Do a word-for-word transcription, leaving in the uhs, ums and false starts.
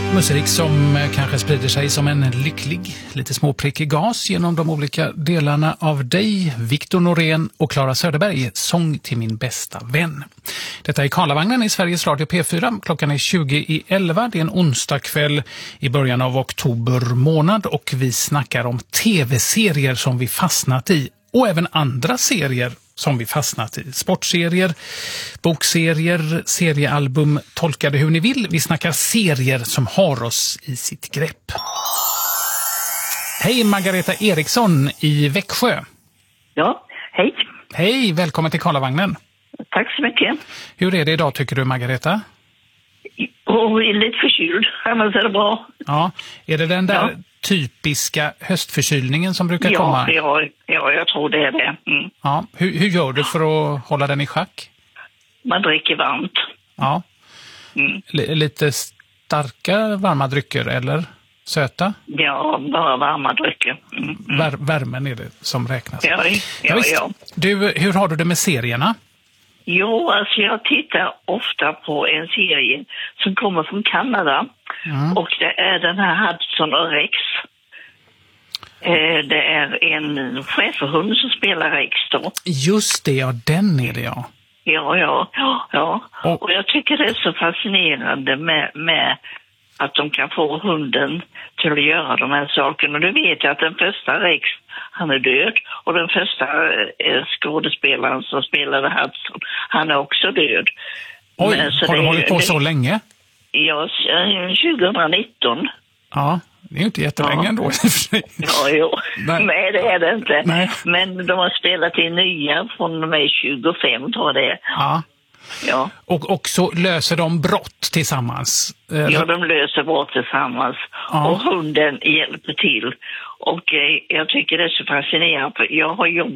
Musik som kanske sprider sig som en lycklig, lite småprickig gas genom de olika delarna av dig, Victor Norén och Clara Söderberg, Sång till min bästa vän. Detta är Karlavagnen i Sveriges Radio P fyra. Klockan är tjugo i elva. Det är en onsdag kväll i början av oktober månad och vi snackar om tv-serier som vi fastnat i och även andra serier som vi fastnat i. Sportserier, bokserier, seriealbum, tolka det hur ni vill. Vi snackar serier som har oss i sitt grepp. Hej Margareta Eriksson i Växjö. Ja, hej. Hej, välkommen till Karlavagnen. Tack så mycket. Hur är det idag tycker du Margareta? Och är lite förkyld, annars är det bra. Ja, är det den där ja. typiska höstförkylningen som brukar ja, komma? Ja, ja, jag tror det är det. Mm. Ja, hur, hur gör du för att hålla den i schack? Man dricker varmt. Ja, mm. L- lite starka varma drycker eller söta? Ja, bara varma drycker. Mm. Mm. Vär- värmen är det som räknas. Ja, ja, ja, ja. Du, hur har du det med serierna? Jo, alltså jag tittar ofta på en serie som kommer från Kanada. Mm. Och det är den här Hudson och Rex. Eh, det är en schäferhund som spelar Rex då. Just det, ja, den är det ja. Ja, ja, ja. ja. Och, och jag tycker det är så fascinerande med, med att de kan få hunden till att göra de här sakerna. Och du vet jag att den första Rex, han är död. Och den första eh, skådespelaren som spelade Hudson, han är också död. Oj, Men, så har det, du hållit på det, så länge? Ja, tjugonitton. Ja, det är ju inte jättelänge ja. ändå. ja, jo. Nej. Nej, det är det inte. Nej. Men de har spelat in nya från och med tjugofem, tror jag det är. Ja. Ja. Och, och så löser de brott tillsammans? Ja, de löser brott tillsammans. Ja. Och hunden hjälper till. Och eh, jag tycker det är så fascinerande. För jag har jobbat